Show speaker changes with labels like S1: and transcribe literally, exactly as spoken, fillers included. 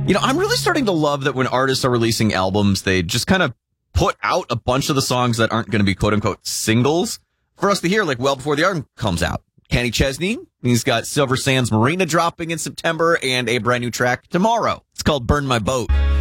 S1: You know, I'm really starting to love that when artists are releasing albums, they just kind of put out a bunch of the songs that aren't going to be quote-unquote singles for us to hear, like, well before the album comes out. Kenny Chesney, he's got Silver Sands Marina dropping in September and a brand new track tomorrow. It's called Burn My Boat.